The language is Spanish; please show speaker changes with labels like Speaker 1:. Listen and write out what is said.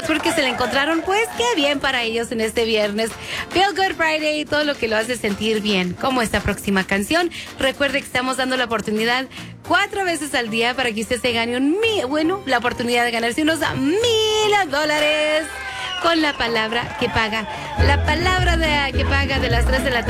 Speaker 1: porque se la encontraron, pues qué bien para ellos en este viernes. Feel Good Friday, todo lo que lo hace sentir bien, como esta próxima canción. Recuerde que estamos dando la oportunidad 4 veces al día para que usted se gane la oportunidad de ganarse unos $1,000 con la palabra que paga. La palabra que paga de las 3 de la tarde.